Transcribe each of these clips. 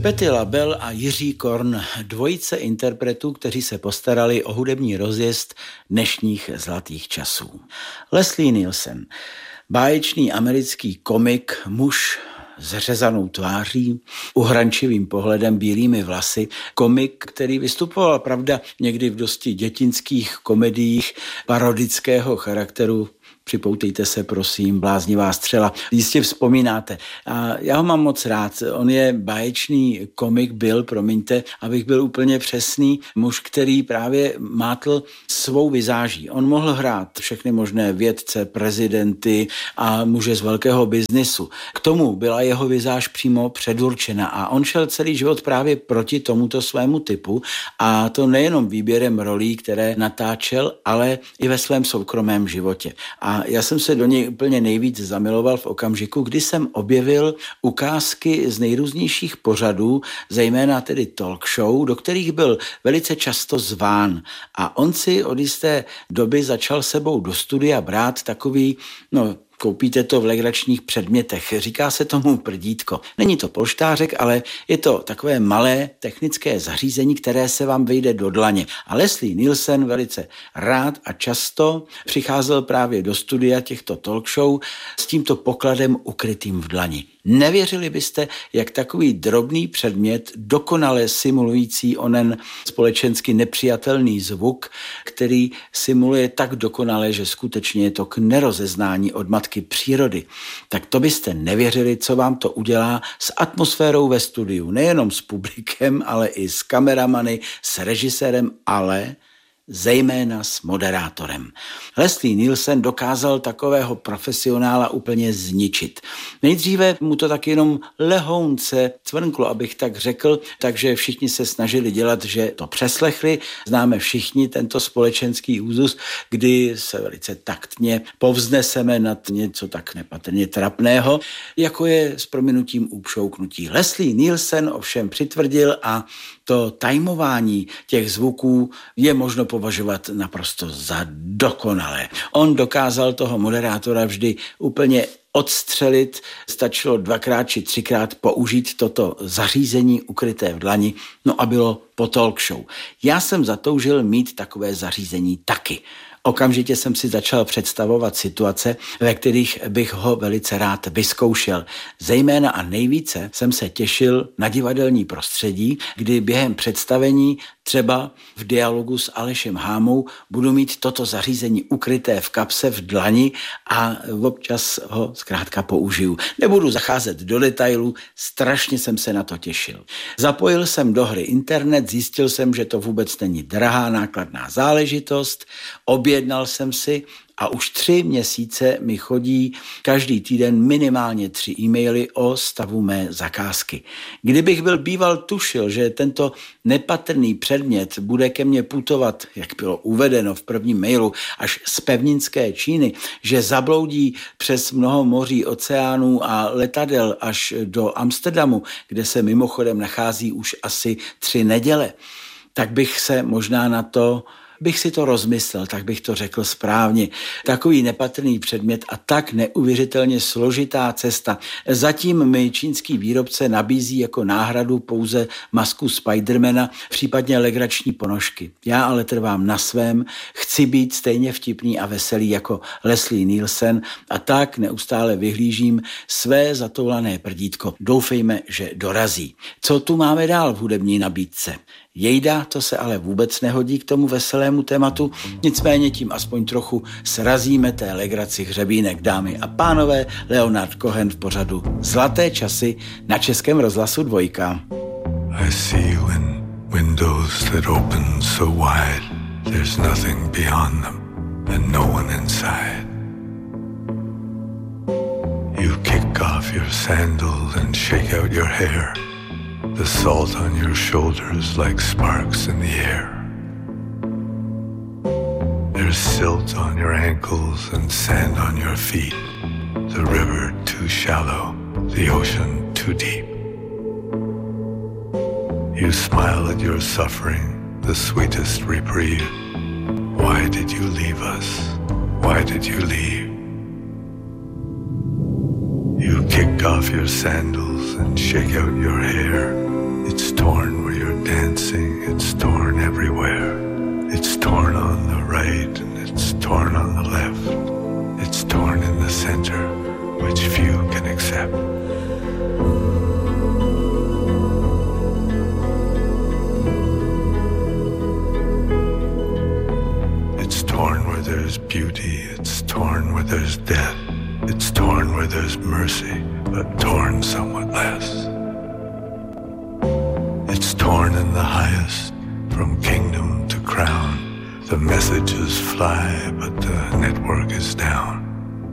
Patti LaBelle a Jiří Korn, dvojice interpretů, kteří se postarali o hudební rozjezd dnešních zlatých časů. Leslie Nielsen, báječný americký komik, muž s řezanou tváří, uhrančivým pohledem, bílými vlasy, komik, který vystupoval, pravda, někdy v dosti dětinských komediích parodického charakteru. Připoutejte se, prosím, Bláznivá střela. Jistě vzpomínáte. A já ho mám moc rád. On je báječný komik, promiňte, abych byl úplně přesný, muž, který právě mátl svou vizáží. On mohl hrát všechny možné vědce, prezidenty a muže z velkého biznisu. K tomu byla jeho vizáž přímo předurčena a on šel celý život právě proti tomuto svému typu a to nejenom výběrem rolí, které natáčel, ale i ve svém soukromém životě. A já jsem se do něj úplně nejvíc zamiloval v okamžiku, kdy jsem objevil ukázky z nejrůznějších pořadů, zejména tedy talk show, do kterých byl velice často zván. A on si od jisté doby začal sebou do studia brát takový, koupíte to v legračních předmětech. Říká se tomu prdítko. Není to polštářek, ale je to takové malé technické zařízení, které se vám vejde do dlaně. A Leslie Nielsen velice rád a často přicházel právě do studia těchto talk show s tímto pokladem ukrytým v dlani. Nevěřili byste, jak takový drobný předmět, dokonale simulující onen společensky nepřijatelný zvuk, který simuluje tak dokonale, že skutečně je to k nerozeznání od matky přírody, tak to byste nevěřili, co vám to udělá s atmosférou ve studiu. Nejenom s publikem, ale i s kameramany, s režisérem, ale zejména s moderátorem. Leslie Nielsen dokázal takového profesionála úplně zničit. Nejdříve mu to tak jenom lehounce cvrnklo, abych tak řekl, takže všichni se snažili dělat, že to přeslechli. Známe všichni tento společenský úzus, kdy se velice taktně povzneseme nad něco tak nepatrně trapného, jako je s prominutím úpšouknutí. Leslie Nielsen ovšem přitvrdil a to tajmování těch zvuků je možno považovat naprosto za dokonalé. On dokázal toho moderátora vždy úplně odstřelit, stačilo 2x či 3x použít toto zařízení ukryté v dlani, a bylo po talk show. Já jsem zatoužil mít takové zařízení taky. Okamžitě jsem si začal představovat situace, ve kterých bych ho velice rád vyzkoušel. Zejména a nejvíce jsem se těšil na divadelní prostředí, kdy během představení, třeba v dialogu s Alešem Hámou, budu mít toto zařízení ukryté v kapse v dlani a občas ho zkrátka použiju. Nebudu zacházet do detailů, strašně jsem se na to těšil. Zapojil jsem do hry internet, zjistil jsem, že to vůbec není drahá nákladná záležitost, objednal jsem si a už 3 měsíce mi chodí každý týden minimálně 3 e-maily o stavu mé zakázky. Kdybych byl býval tušil, že tento nepatrný předmět bude ke mně putovat, jak bylo uvedeno v prvním mailu, až z pevninské Číny, že zabloudí přes mnoho moří, oceánů a letadel až do Amsterdamu, kde se mimochodem nachází už asi 3 neděle, tak bych se možná bych si to rozmyslel, tak bych to řekl správně. Takový nepatrný předmět a tak neuvěřitelně složitá cesta. Zatím mi čínský výrobce nabízí jako náhradu pouze masku Spidermana, případně legrační ponožky. Já ale trvám na svém, chci být stejně vtipný a veselý jako Leslie Nielsen a tak neustále vyhlížím své zatoulané prdítko. Doufejme, že dorazí. Co tu máme dál v hudební nabídce? Jejda, to se ale vůbec nehodí k tomu veselému tématu, nicméně tím aspoň trochu srazíme té legraci hřebínek. Dámy a pánové, Leonard Cohen v pořadu Zlaté časy na Českém rozhlasu 2. I see you in windows that open so wide, there's nothing beyond them and no one inside. You kick off your sandals and shake out your hair. The salt on your shoulders like sparks in the air. There's silt on your ankles and sand on your feet. The river too shallow, the ocean too deep. You smile at your suffering, the sweetest reprieve. Why did you leave us? Why did you leave? You kick off your sandals and shake out your hair. It's torn where you're dancing, it's torn everywhere. It's torn on the right and it's torn on the left. It's torn in the center, which few can accept. It's torn where there's beauty, it's torn where there's death. It's torn where there's mercy, but torn somewhat less. It's torn in the highest, from kingdom to crown. The messages fly, but the network is down.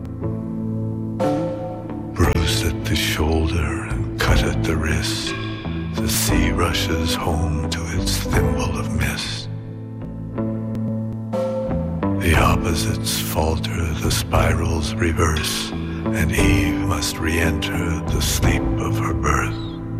Bruised at the shoulder and cut at the wrist, the sea rushes home to its thimble of mist. The opposites falter, the spirals reverse, and Eve must re-enter the sleep of her birth.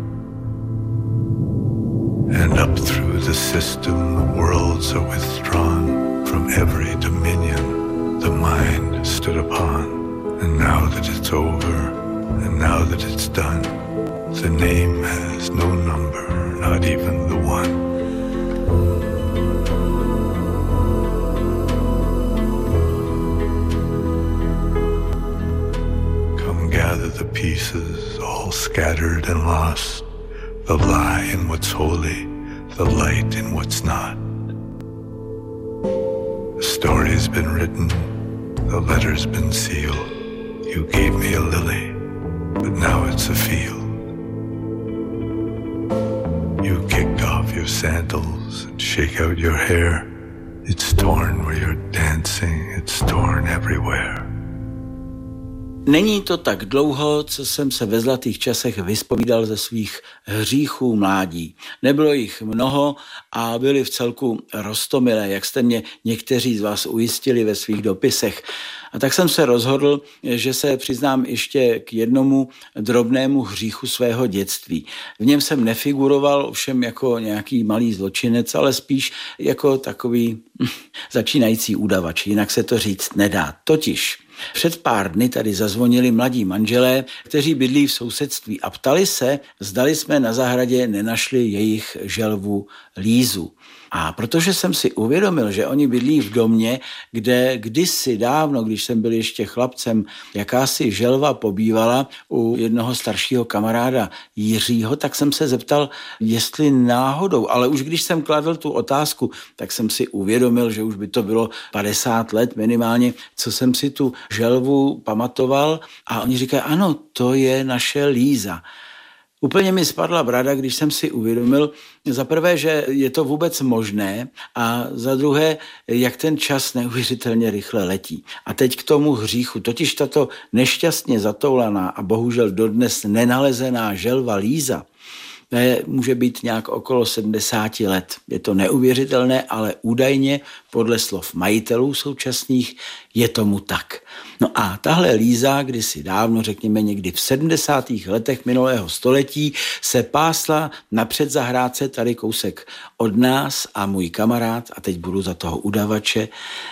And up through the system the worlds are withdrawn. From every dominion the mind stood upon. And now that it's over, and now that it's done, the name has no number, not even the one. Gather the pieces, all scattered and lost, the lie in what's holy, the light in what's not. The story's been written, the letter's been sealed. You gave me a lily, but now it's a field. You kick off your sandals and shake out your hair. It's torn where you're dancing, it's torn everywhere. Není to tak dlouho, co jsem se ve zlatých časech vyspovídal ze svých hříchů mládí. Nebylo jich mnoho a byly v celku roztomilé, jak jste mě někteří z vás ujistili ve svých dopisech. A tak jsem se rozhodl, že se přiznám ještě k jednomu drobnému hříchu svého dětství. V něm jsem nefiguroval ovšem jako nějaký malý zločinec, ale spíš jako takový začínající udavač, jinak se to říct nedá. Totiž před pár dny tady zazvonili mladí manželé, kteří bydlí v sousedství a ptali se, zdali jsme na zahradě nenašli jejich želvu Lízu. A protože jsem si uvědomil, že oni bydlí v domě, kde kdysi dávno, když jsem byl ještě chlapcem, jakási želva pobývala u jednoho staršího kamaráda Jiřího, tak jsem se zeptal, jestli náhodou, ale už když jsem kladl tu otázku, tak jsem si uvědomil, že už by to bylo 50 let minimálně, co jsem si tu želvu pamatoval a oni říkají, ano, to je naše Líza. Úplně mi spadla brada, když jsem si uvědomil, za prvé, že je to vůbec možné a za druhé, jak ten čas neuvěřitelně rychle letí. A teď k tomu hříchu, totiž tato nešťastně zatoulaná a bohužel dodnes nenalezená želva Líza, může být nějak okolo 70 let. Je to neuvěřitelné, ale údajně podle slov majitelů současných je tomu tak. No a tahle Líza kdysi dávno, řekněme někdy v 70. letech minulého století, se pásla na předzahrádce tady kousek od nás a můj kamarád, a teď budu za toho udavače,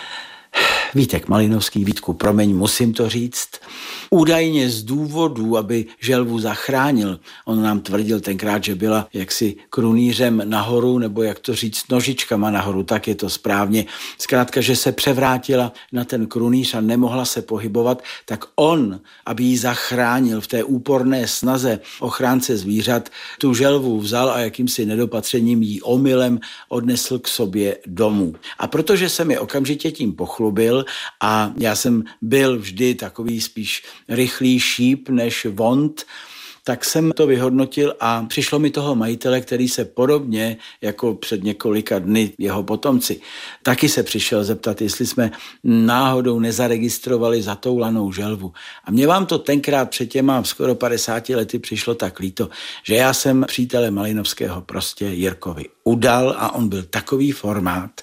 Vítek Malinovský, Vítku, promiň, musím to říct, údajně z důvodu, aby želvu zachránil. On nám tvrdil tenkrát, že byla jaksi krunýřem nahoru, nebo jak to říct, nožičkama nahoru, tak je to správně. Zkrátka, že se převrátila na ten krunýř a nemohla se pohybovat, tak on, aby ji zachránil v té úporné snaze ochránce zvířat, tu želvu vzal a jakýmsi nedopatřením ji omylem odnesl k sobě domů. A protože se mi okamžitě tím pochlubil a já jsem byl vždy takový spíš rychlý šíp než vont, tak jsem to vyhodnotil a přišlo mi toho majitele, který se podobně jako před několika dny jeho potomci, taky se přišel zeptat, jestli jsme náhodou nezaregistrovali zatoulanou želvu. A mě vám to tenkrát před těma skoro 50 lety přišlo tak líto, že já jsem přítele Malinovského prostě Jirkovi udal a on byl takový formát,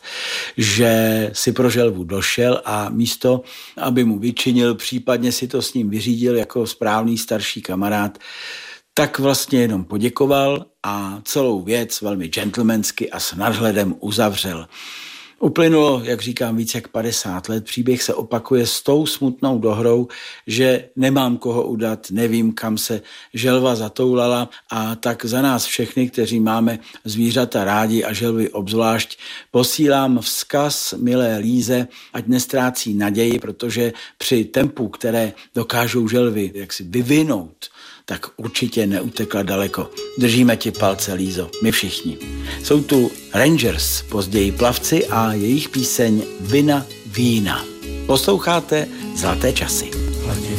že si pro želvu došel a místo, aby mu vyčinil, případně si to s ním vyřídil jako správný starší kamarád, tak vlastně jenom poděkoval a celou věc velmi gentlemansky a s nadhledem uzavřel. Uplynulo, jak říkám, víc jak 50 let. Příběh se opakuje s tou smutnou dohrou, že nemám koho udat, nevím, kam se želva zatoulala, a tak za nás všechny, kteří máme zvířata rádi a želvy obzvlášť, posílám vzkaz milé Líze, ať nestrácí naději, protože při tempu, které dokážou želvy jaksi vyvinout, tak určitě neutekla daleko. Držíme ti palce, Lízo, my všichni. Jsou tu Rangers, později Plavci, a jejich píseň Vina vína. Posloucháte Zlaté časy.